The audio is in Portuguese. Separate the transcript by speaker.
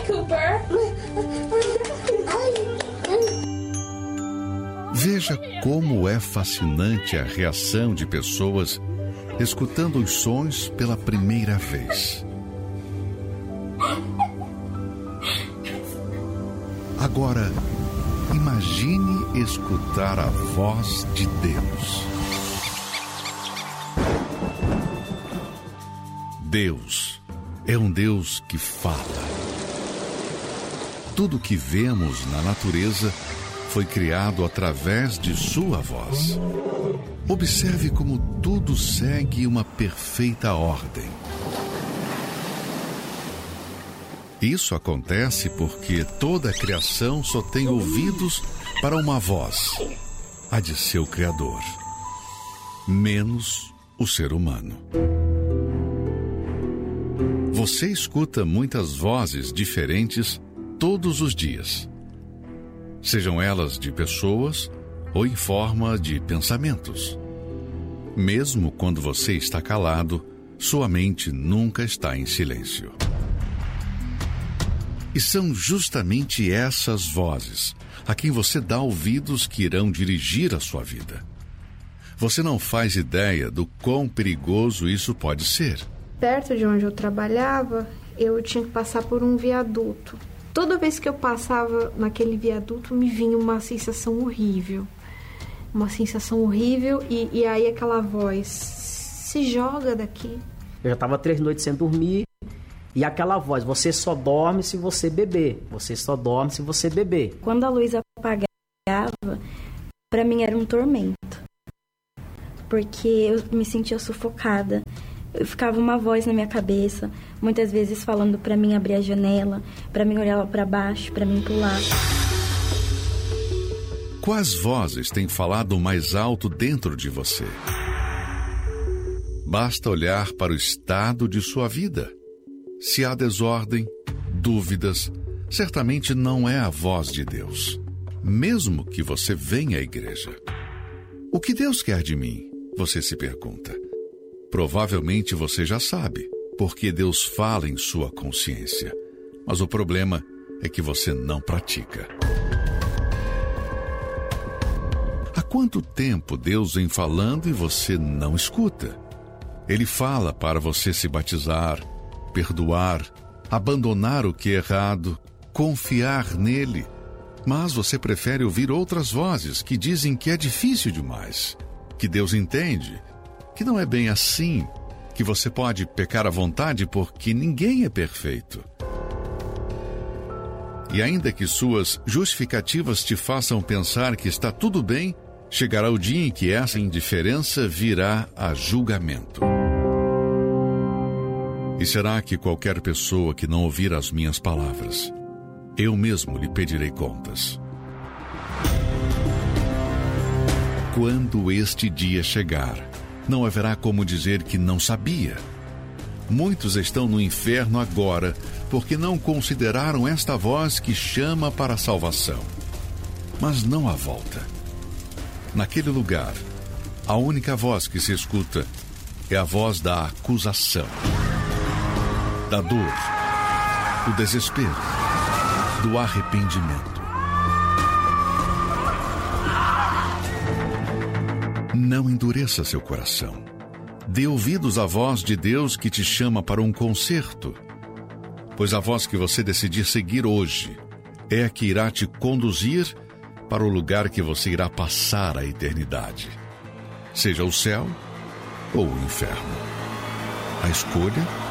Speaker 1: Cooper.
Speaker 2: Veja como é fascinante a reação de pessoas escutando os sons pela primeira vez. Agora, imagine escutar a voz de Deus. Deus é um Deus que fala. Tudo que vemos na natureza foi criado através de sua voz. Observe como tudo segue uma perfeita ordem. Isso acontece porque toda a criação só tem ouvidos para uma voz, a de seu Criador, menos o ser humano. Você escuta muitas vozes diferentes todos os dias, sejam elas de pessoas ou em forma de pensamentos. Mesmo quando você está calado, sua mente nunca está em silêncio. E são justamente essas vozes a quem você dá ouvidos que irão dirigir a sua vida. Você não faz ideia do quão perigoso isso pode ser.
Speaker 3: Perto de onde eu trabalhava, eu tinha que passar por um viaduto. Toda vez que eu passava naquele viaduto, me vinha uma sensação horrível. Uma sensação horrível e aí aquela voz, se joga daqui.
Speaker 4: Eu já estava 3 noites sem dormir e aquela voz, você só dorme se você beber. Você só dorme se você beber.
Speaker 5: Quando a luz apagava, para mim era um tormento. Porque eu me sentia sufocada. Ficava uma voz na minha cabeça, muitas vezes falando para mim abrir a janela, para mim olhar lá para baixo, para mim pular.
Speaker 2: Quais vozes têm falado mais alto dentro de você? Basta olhar para o estado de sua vida. Se há desordem, dúvidas, certamente não é a voz de Deus, mesmo que você venha à igreja. O que Deus quer de mim? Você se pergunta. Provavelmente você já sabe, porque Deus fala em sua consciência. Mas o problema é que você não pratica. Há quanto tempo Deus vem falando e você não escuta? Ele fala para você se batizar, perdoar, abandonar o que é errado, confiar nele. Mas você prefere ouvir outras vozes que dizem que é difícil demais, que Deus entende, que não é bem assim, que você pode pecar à vontade porque ninguém é perfeito. E ainda que suas justificativas te façam pensar que está tudo bem, chegará o dia em que essa indiferença virá a julgamento. E será que qualquer pessoa que não ouvir as minhas palavras, eu mesmo lhe pedirei contas? Quando este dia chegar, não haverá como dizer que não sabia. Muitos estão no inferno agora porque não consideraram esta voz que chama para a salvação. Mas não há volta. Naquele lugar, a única voz que se escuta é a voz da acusação, da dor, do desespero, do arrependimento. Não endureça seu coração. Dê ouvidos à voz de Deus que te chama para um concerto, pois a voz que você decidir seguir hoje é a que irá te conduzir para o lugar que você irá passar a eternidade, seja o céu ou o inferno. A escolha